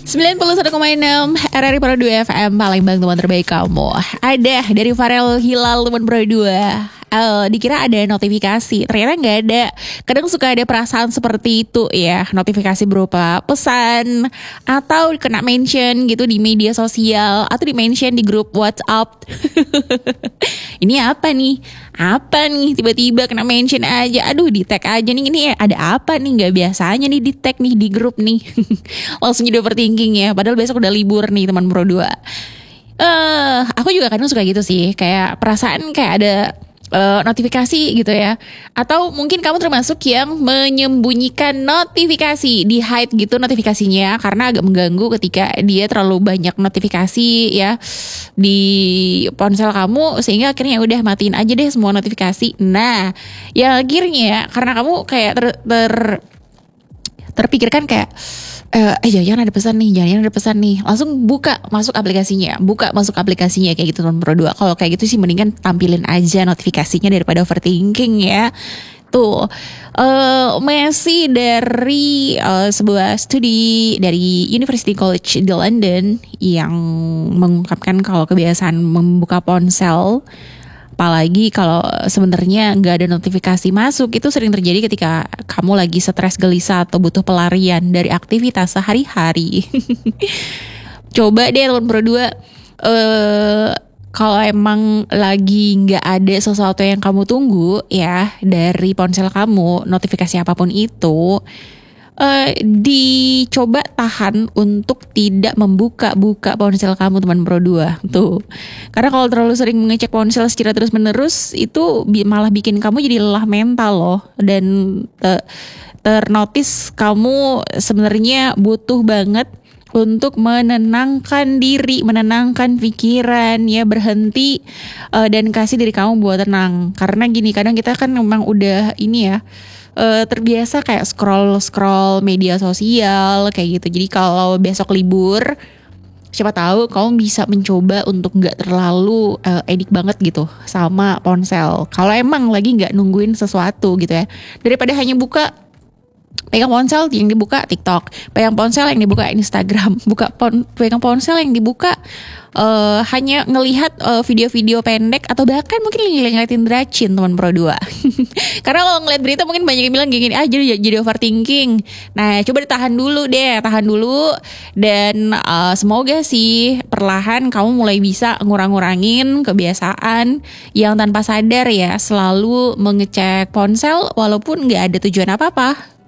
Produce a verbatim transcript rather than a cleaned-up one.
sembilan puluh satu koma enam R R I Pro dua F M, Palembang, teman terbaik kamu. Ada dari Farel Hilal, teman Pro dua. Uh, dikira ada notifikasi, ternyata nggak ada. Kadang suka ada perasaan seperti itu ya, notifikasi berupa pesan atau kena mention gitu di media sosial atau di mention di grup WhatsApp. Ini apa nih? Apa nih? Tiba-tiba kena mention aja. Aduh, di tag aja nih. Ini ada apa nih? Nggak biasanya nih di tag nih di grup nih. Langsung jadi overthinking ya. Padahal besok udah libur nih teman Pro dua. Eh, uh, aku juga kadang suka gitu sih. Kayak perasaan kayak ada Uh, notifikasi gitu ya. Atau mungkin kamu termasuk yang menyembunyikan notifikasi, di hide gitu notifikasinya karena agak mengganggu ketika dia terlalu banyak notifikasi ya di ponsel kamu, sehingga akhirnya udah matiin aja deh semua notifikasi. Nah, ya akhirnya karena kamu kayak ter, ter terpikirkan kayak Eh, eh jangan ada pesan nih, jangan ada pesan nih. Langsung buka masuk aplikasinya, buka masuk aplikasinya kayak gitu teman Pro dua. Kalau kayak gitu sih mendingan tampilin aja notifikasinya daripada overthinking ya. Tuh, uh, Messi dari uh, sebuah studi dari University College di London yang mengungkapkan kalau kebiasaan membuka ponsel, apalagi kalau sebenarnya nggak ada notifikasi masuk, itu sering terjadi ketika kamu lagi stres, gelisah, atau butuh pelarian dari aktivitas sehari-hari. Coba deh teman Pro dua, uh, kalau emang lagi nggak ada sesuatu yang kamu tunggu ya dari ponsel kamu, notifikasi apapun itu, Uh, dicoba tahan untuk tidak membuka-buka ponsel kamu teman Pro dua tuh. Karena kalau terlalu sering mengecek ponsel secara terus-menerus itu malah bikin kamu jadi lelah mental loh. Dan uh, ternotis kamu sebenarnya butuh banget untuk menenangkan diri, menenangkan pikiran ya, berhenti uh, dan kasih diri kamu buat tenang. Karena gini, kadang kita kan memang udah ini ya, Uh, terbiasa kayak scroll-scroll media sosial kayak gitu. Jadi kalau besok libur, siapa tahu kamu bisa mencoba untuk nggak terlalu uh, edik banget gitu sama ponsel. Kalau emang lagi nggak nungguin sesuatu gitu ya, daripada hanya buka pegang ponsel yang dibuka TikTok, pegang ponsel yang dibuka Instagram, buka pon, pegang ponsel yang dibuka uh, hanya ngelihat uh, video-video pendek atau bahkan mungkin ngeliatin Dracin teman Pro dua. Karena kalau ngeliat berita mungkin banyak yang bilang gini, ah jadi jadi overthinking. Nah, coba ditahan dulu deh, tahan dulu dan uh, semoga sih perlahan kamu mulai bisa ngurang-ngurangin kebiasaan yang tanpa sadar ya selalu mengecek ponsel walaupun nggak ada tujuan apa-apa.